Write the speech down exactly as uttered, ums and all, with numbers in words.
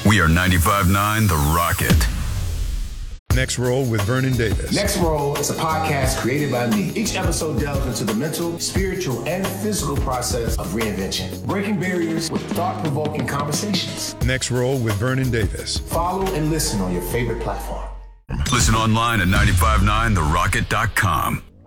We are ninety-five point nine The Rocket. Next Roll with Vernon Davis. Next Roll is a podcast created by me. Each episode delves into the mental, spiritual, and physical process of reinvention, breaking barriers with thought-provoking conversations. Next Roll with Vernon Davis. Follow and listen on your favorite platform. Listen online at nine five nine the rocket dot com.